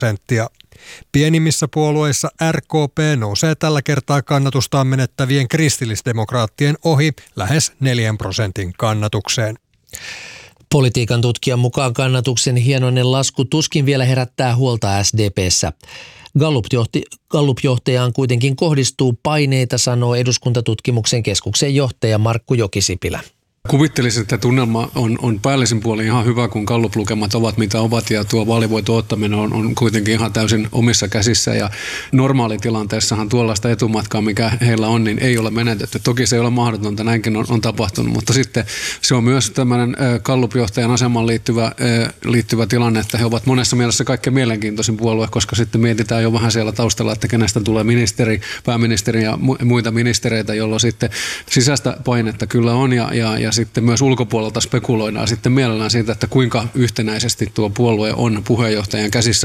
%. Pienimmissä puolueissa RKP nousee tällä kertaa kannatustaan menettävien kristillisdemokraattien ohi lähes 4% kannatukseen. Politiikan tutkijan mukaan kannatuksen hienoinen lasku tuskin vielä herättää huolta SDP:ssä. Gallup-johtajaan kuitenkin kohdistuu paineita, sanoo eduskuntatutkimuksen keskuksen johtaja Markku Jokisipilä. Kuvittelisin, että tunnelma on päällisin puolin ihan hyvä, kun Gallup-lukemat ovat mitä ovat ja tuo vaalivoiton ottaminen on kuitenkin ihan täysin omissa käsissä ja normaalitilanteessahan tuollaista etumatkaa, mikä heillä on, niin ei ole menetetty. Toki se ei ole mahdotonta, näinkin on tapahtunut, mutta sitten se on myös tämmöinen Gallup-johtajan asemaan liittyvä tilanne, että he ovat monessa mielessä kaikkein mielenkiintoisin puolue, koska sitten mietitään jo vähän siellä taustalla, että kenestä tulee ministeri, pääministeri ja muita ministereitä, jolloin sitten sisäistä painetta kyllä on ja sitten myös ulkopuolelta spekuloidaan sitten mielellään siitä, että kuinka yhtenäisesti tuo puolue on puheenjohtajan käsissä.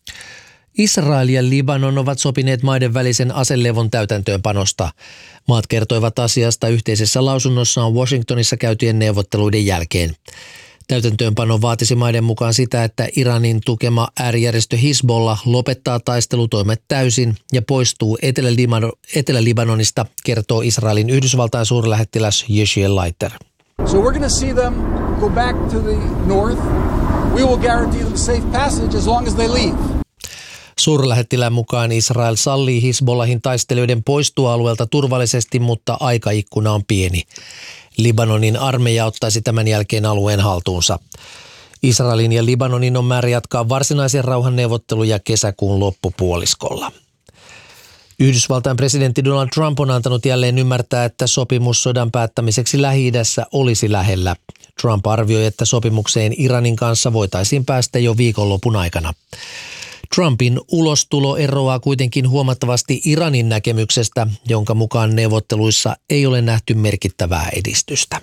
Israel ja Libanon ovat sopineet maiden välisen aselevon täytäntöönpanosta. Maat kertoivat asiasta yhteisessä lausunnossaan Washingtonissa käytyjen neuvotteluiden jälkeen. Täytäntöönpano vaatisi maiden mukaan sitä, että Iranin tukema äärijärjestö Hizbollah lopettaa taistelutoimet täysin ja poistuu Etelä-Libanonista, kertoo Israelin Yhdysvaltain suurlähettiläs Yeshiel Leiter. So we're going to see them go back to the north. We will guarantee them safe passage as long as they leave. Suurlähettilään mukaan Israel sallii Hizbollahin taistelijoiden poistua alueelta turvallisesti, mutta aikaikkuna on pieni. Libanonin armeija ottaisi tämän jälkeen alueen haltuunsa. Israelin ja Libanonin on määrä jatkaa varsinaisia rauhanneuvotteluja kesäkuun loppupuoliskolla. Yhdysvaltain presidentti Donald Trump on antanut jälleen ymmärtää, että sopimus sodan päättämiseksi Lähi-idässä olisi lähellä. Trump arvioi, että sopimukseen Iranin kanssa voitaisiin päästä jo viikonlopun aikana. Trumpin ulostulo eroaa kuitenkin huomattavasti Iranin näkemyksestä, jonka mukaan neuvotteluissa ei ole nähty merkittävää edistystä.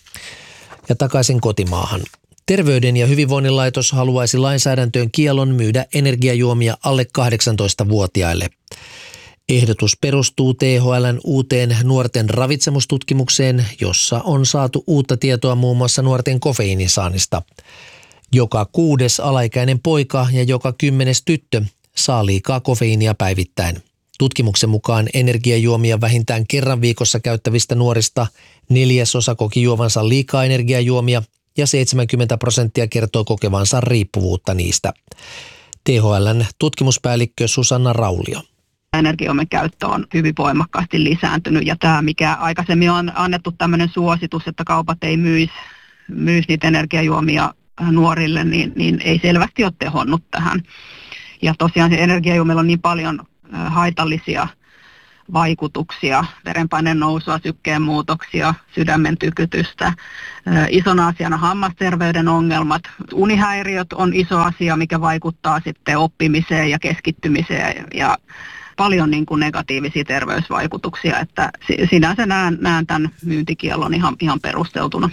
Ja takaisin kotimaahan. Terveyden ja hyvinvoinnin laitos haluaisi lainsäädäntöön kiellon myydä energiajuomia alle 18-vuotiaille. Ehdotus perustuu THL:n uuteen nuorten ravitsemustutkimukseen, jossa on saatu uutta tietoa muun muassa nuorten kofeiinisaannista. Joka 6. alaikäinen poika ja joka 10. tyttö saa liikaa kofeiinia päivittäin. Tutkimuksen mukaan energiajuomia vähintään kerran viikossa käyttävistä nuorista 1/4 koki juovansa liikaa energiajuomia ja 70% kertoo kokevansa riippuvuutta niistä. THL:n tutkimuspäällikkö Susanna Raulio. Energiajuomien käyttö on hyvin voimakkaasti lisääntynyt ja tämä, mikä aikaisemmin on annettu tämmöinen suositus, että kaupat ei myisi niitä energiajuomia nuorille, niin ei selvästi ole tehonnut tähän. Ja tosiaan se energiajuomilla on niin paljon haitallisia vaikutuksia, verenpaineen nousua, sykkeen muutoksia, sydämen tykytystä. Isona asiana hammasterveyden ongelmat. Unihäiriöt on iso asia, mikä vaikuttaa sitten oppimiseen ja keskittymiseen ja paljon niin kuin negatiivisia terveysvaikutuksia, että sinänsä näen tämän myyntikiellon ihan perusteltuna.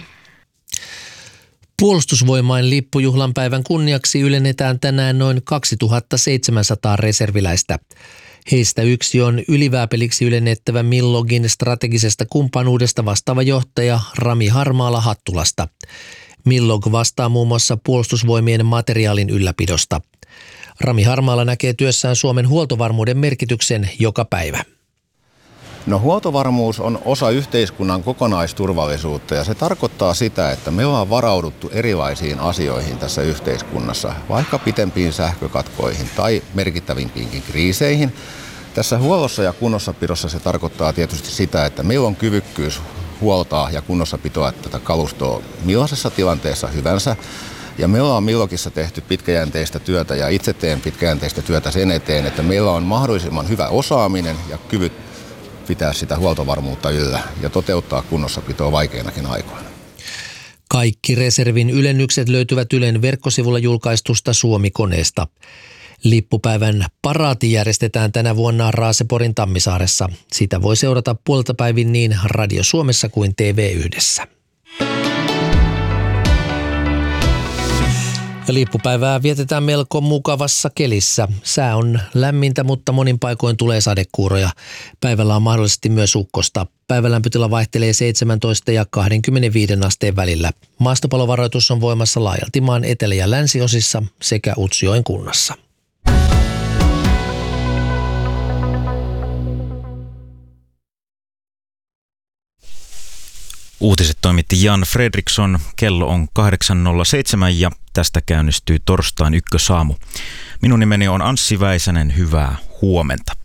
Puolustusvoimain lippujuhlan päivän kunniaksi ylennetään tänään noin 2700 reserviläistä. Heistä yksi on ylivääpeliksi ylennettävä Millogin strategisesta kumppanuudesta vastaava johtaja Rami Harmaala Hattulasta. Millog vastaa muun muassa puolustusvoimien materiaalin ylläpidosta. Rami Harmaala näkee työssään Suomen huoltovarmuuden merkityksen joka päivä. No, huoltovarmuus on osa yhteiskunnan kokonaisturvallisuutta ja se tarkoittaa sitä, että me ollaan varauduttu erilaisiin asioihin tässä yhteiskunnassa, vaikka pitempiin sähkökatkoihin tai merkittävimpiinkin kriiseihin. Tässä huollossa ja kunnossapidossa se tarkoittaa tietysti sitä, että meillä on kyvykkyys huoltaa ja kunnossapitoa tätä kalustoa millaisessa tilanteessa hyvänsä. Ja me ollaan Millogissa tehty pitkäjänteistä työtä ja itse teen pitkäjänteistä työtä sen eteen, että meillä on mahdollisimman hyvä osaaminen ja kyvyt pitää sitä huoltovarmuutta yllä ja toteuttaa kunnossapitoa vaikeinakin aikoina. Kaikki reservin ylennykset löytyvät Ylen verkkosivulla julkaistusta Suomi-koneesta. Lippupäivän paraati järjestetään tänä vuonna Raaseporin Tammisaaressa. Sitä voi seurata puolelta päivin niin Radio Suomessa kuin TV1. Lippupäivää vietetään melko mukavassa kelissä. Sää on lämmintä, mutta monin paikoin tulee sadekuuroja. Päivällä on mahdollisesti myös ukkosta. Päivälämpötila vaihtelee 17 ja 25 asteen välillä. Maastopalovaroitus on voimassa laajalti maan etelä- ja länsiosissa sekä Utsjoen kunnassa. Uutiset toimitti Jan Fredriksson. Kello on 8.07 ja tästä käynnistyy torstain ykkösaamu. Minun nimeni on Anssi Väisänen. Hyvää huomenta.